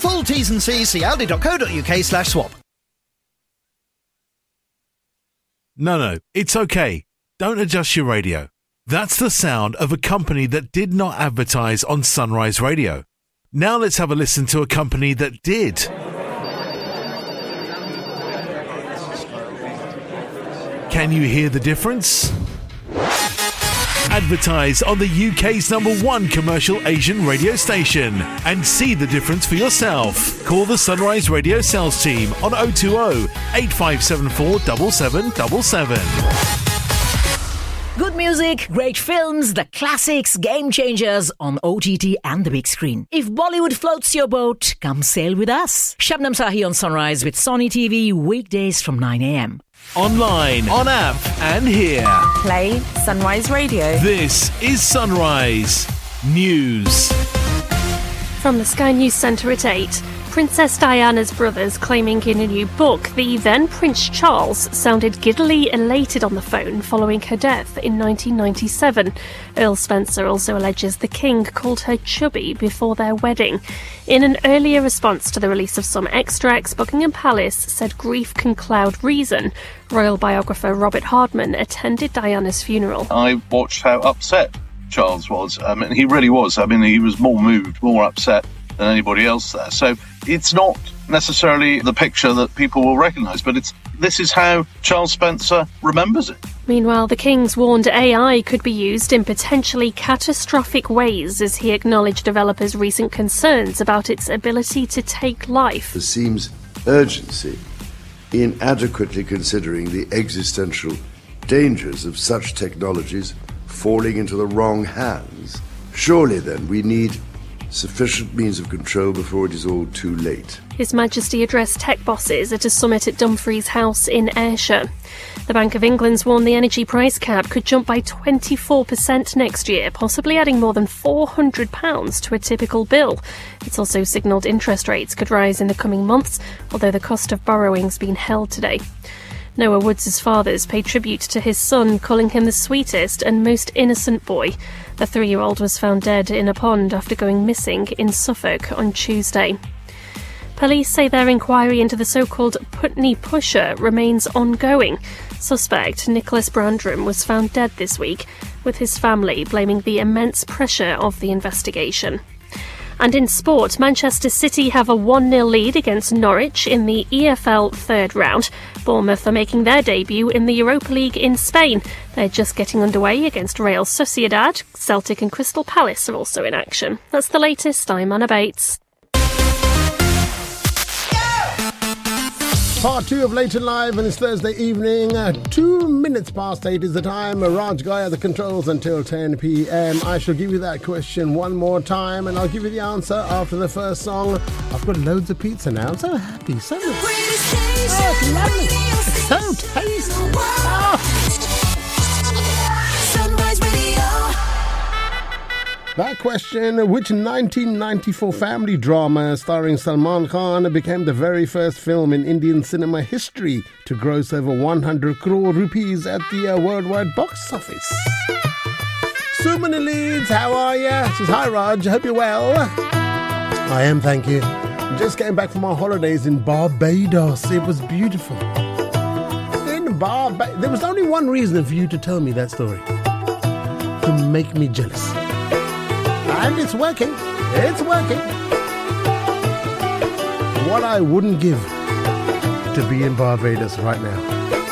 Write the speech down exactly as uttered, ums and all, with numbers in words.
full T's and C's, see aldi.co.uk slash swap. No, no, it's okay. Don't adjust your radio. That's the sound of a company that did not advertise on Sunrise Radio. Now let's have a listen to a company that did. Can you hear the difference? Advertise on the U K's number one commercial Asian radio station and see the difference for yourself. Call the Sunrise Radio sales team on oh two oh, eight five seven four, seven seven seven seven. Good music, great films, the classics, game changers on O T T and the big screen. If Bollywood floats your boat, come sail with us. Shabnam Sahi on Sunrise with Sony T V weekdays from nine a.m. Online, on app and here. Play Sunrise Radio. This is Sunrise News. From the Sky News Centre at eight. Princess Diana's brothers claiming in a new book the then Prince Charles sounded giddily elated on the phone following her death in nineteen ninety-seven. Earl Spencer also alleges the king called her chubby before their wedding. In an earlier response to the release of some extracts, Buckingham Palace said grief can cloud reason. Royal biographer Robert Hardman attended Diana's funeral. I watched how upset Charles was. I mean, he really was. I mean, he was more moved, more upset than anybody else there. So it's not necessarily the picture that people will recognise, but it's this is how Charles Spencer remembers it. Meanwhile, the King's warned A I could be used in potentially catastrophic ways as he acknowledged developers' recent concerns about its ability to take life. There seems urgency in adequately considering the existential dangers of such technologies falling into the wrong hands. Surely, then, we need sufficient means of control before it is all too late. His Majesty addressed tech bosses at a summit at Dumfries House in Ayrshire. The Bank of England's warned the energy price cap could jump by twenty-four percent next year, possibly adding more than four hundred pounds to a typical bill. It's also signalled interest rates could rise in the coming months, although the cost of borrowing's been held today. Noah Woods' fathers paid tribute to his son, calling him the sweetest and most innocent boy. The three-year-old was found dead in a pond after going missing in Suffolk on Tuesday. Police say their inquiry into the so-called Putney Pusher remains ongoing. Suspect Nicholas Brandram was found dead this week, with his family blaming the immense pressure of the investigation. And in sport, Manchester City have a one nil lead against Norwich in the E F L third round. Bournemouth are making their debut in the Europa League in Spain. They're just getting underway against Real Sociedad. Celtic and Crystal Palace are also in action. That's the latest. I'm Anna Bates. Part two of Late and Live on this Thursday evening. Uh, two minutes past eight is the time. Raj Guy at the controls until ten p.m. I shall give you that question one more time and I'll give you the answer after the first song. I've got loads of pizza now. I'm so happy. So, oh, it's lovely. It's so tasty. Oh. That question, which nineteen ninety-four family drama starring Salman Khan became the very first film in Indian cinema history to gross over one hundred crore rupees at the uh, worldwide box office? Sumani Leeds, how are you? She says, hi Raj, hope you're well. I am, thank you. Just came back from our holidays in Barbados. It was beautiful. In Barbados. There was only one reason for you to tell me that story. To make me jealous. And it's working. It's working. What I wouldn't give to be in Barbados right now.